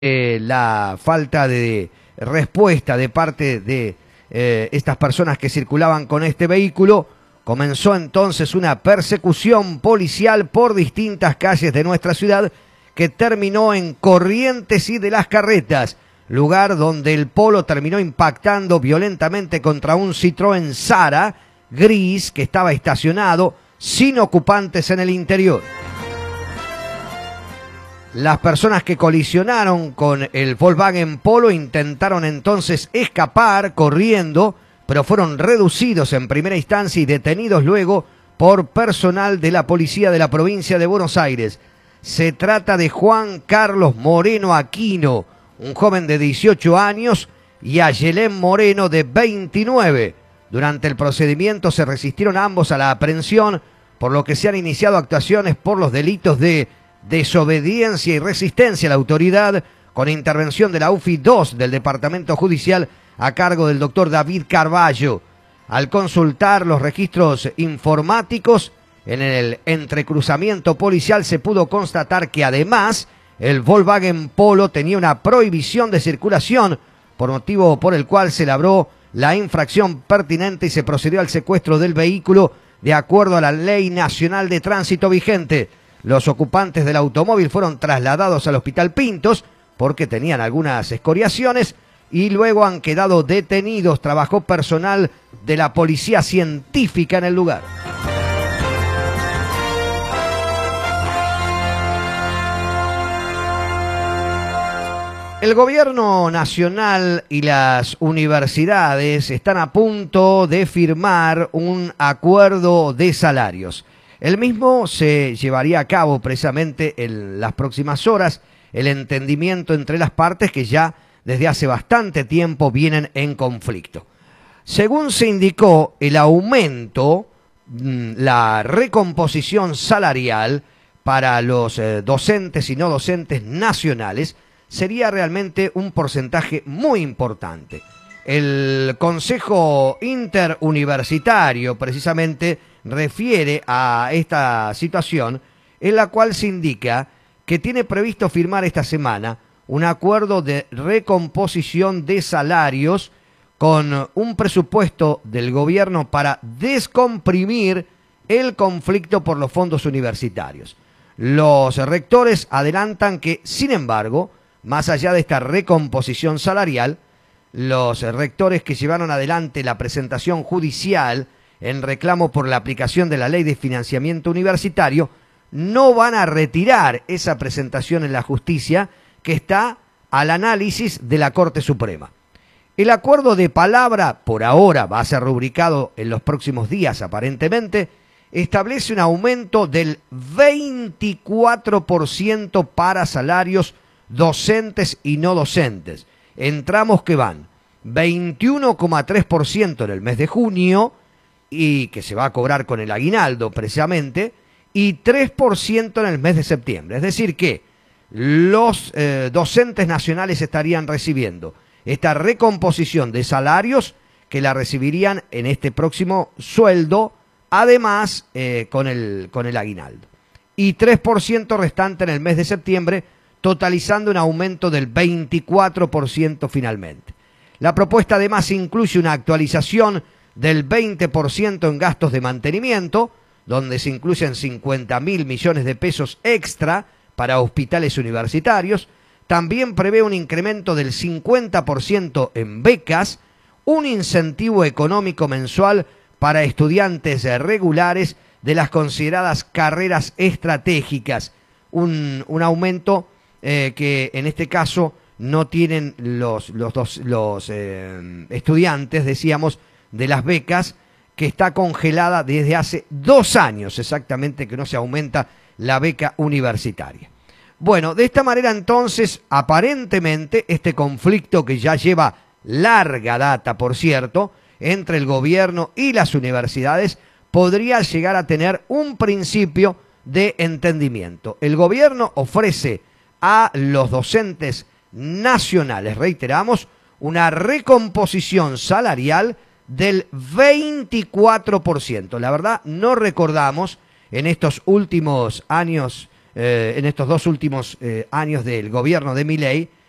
la falta de respuesta de parte de estas personas que circulaban con este vehículo, comenzó entonces una persecución policial por distintas calles de nuestra ciudad que terminó en Corrientes y de las Carretas, lugar donde el Polo terminó impactando violentamente contra un Citroën Zara gris que estaba estacionado sin ocupantes en el interior. Las personas que colisionaron con el Volkswagen Polo intentaron entonces escapar corriendo, pero fueron reducidos en primera instancia y detenidos luego por personal de la policía de la provincia de Buenos Aires. Se trata de Juan Carlos Moreno Aquino, un joven de 18 años, y Ayelén Moreno, de 29. Durante el procedimiento se resistieron ambos a la aprehensión, por lo que se han iniciado actuaciones por los delitos de desobediencia y resistencia a la autoridad, con intervención de la UFI 2 del Departamento Judicial a cargo del doctor David Carballo. Al consultar los registros informáticos en el entrecruzamiento policial se pudo constatar que además el Volkswagen Polo tenía una prohibición de circulación, por motivo por el cual se labró la infracción pertinente y se procedió al secuestro del vehículo de acuerdo a la Ley Nacional de Tránsito vigente. Los ocupantes del automóvil fueron trasladados al Hospital Pintos porque tenían algunas escoriaciones y luego han quedado detenidos. Trabajó personal de la policía científica en el lugar. El gobierno nacional y las universidades están a punto de firmar un acuerdo de salarios. El mismo se llevaría a cabo precisamente en las próximas horas, el entendimiento entre las partes que ya desde hace bastante tiempo vienen en conflicto. Según se indicó, el aumento, la recomposición salarial para los docentes y no docentes nacionales sería realmente un porcentaje muy importante. El Consejo Interuniversitario precisamente refiere a esta situación en la cual se indica que tiene previsto firmar esta semana un acuerdo de recomposición de salarios con un presupuesto del gobierno para descomprimir el conflicto por los fondos universitarios. Los rectores adelantan que, sin embargo, más allá de esta recomposición salarial, los rectores que llevaron adelante la presentación judicial en reclamo por la aplicación de la Ley de Financiamiento Universitario no van a retirar esa presentación en la justicia que está al análisis de la Corte Suprema. El acuerdo de palabra, por ahora va a ser rubricado en los próximos días aparentemente, establece un aumento del 24% para salarios docentes y no docentes, en tramos que van 21,3% en el mes de junio, y que se va a cobrar con el aguinaldo precisamente, y 3% en el mes de septiembre. Es decir que los docentes nacionales estarían recibiendo esta recomposición de salarios que la recibirían en este próximo sueldo, además con el aguinaldo. Y 3% restante en el mes de septiembre, totalizando un aumento del 24% finalmente. La propuesta además incluye una actualización del 20% en gastos de mantenimiento, donde se incluyen 50.000 millones de pesos extra para hospitales universitarios. También prevé un incremento del 50% en becas, un incentivo económico mensual para estudiantes regulares de las consideradas carreras estratégicas, un aumento que en este caso no tienen los estudiantes, decíamos, de las becas, que está congelada desde hace 2 años exactamente que no se aumenta la beca universitaria. Bueno, de esta manera entonces, aparentemente, este conflicto que ya lleva larga data, por cierto, entre el gobierno y las universidades, podría llegar a tener un principio de entendimiento. El gobierno ofrece a los docentes nacionales, reiteramos, una recomposición salarial del 24%. La verdad, no recordamos en estos últimos años, en estos 2 últimos años del gobierno de Milei,